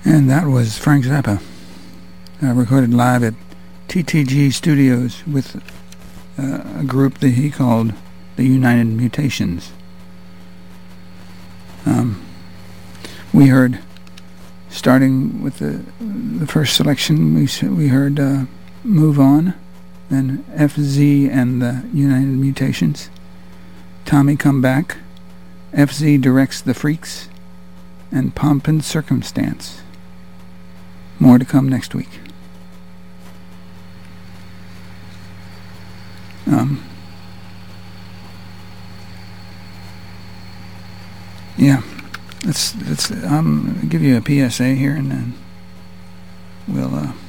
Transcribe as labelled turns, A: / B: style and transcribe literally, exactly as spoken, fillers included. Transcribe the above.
A: And that was Frank Zappa, uh, recorded live at T T G Studios with uh, a group that he called the United Mutations. Um, we heard, starting with the the first selection, we we heard uh, Move On, then F Z and the United Mutations, Tommy Come Back, F Z Directs the Freaks, and Pomp and Circumstance. More to come next week. Um, yeah, let's let's um give you a P S A here, and then we'll uh.